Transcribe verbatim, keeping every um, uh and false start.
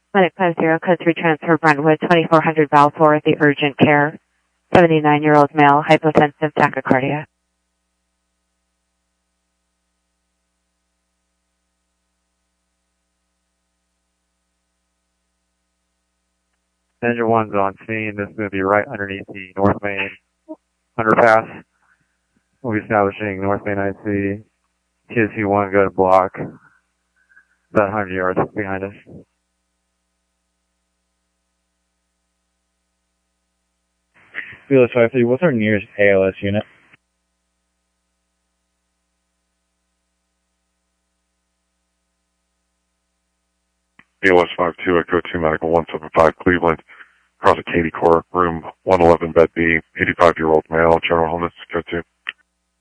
Clinic five zero, code three transfer Brentwood, twenty-four hundred Balfour at the urgent care. seventy-nine-year-old male, hypotensive tachycardia. Engine one's on scene. This is going to be right underneath the North Main underpass. We'll be establishing North Main I C. T S C one, go to block. About one hundred yards behind us. Fearless five three, what's our nearest A L S unit? A L S five two, Echo two, Medical one seven five, Cleveland. Across a Katie Court, room one eleven, bed B, eighty-five-year-old male, general illness, go to.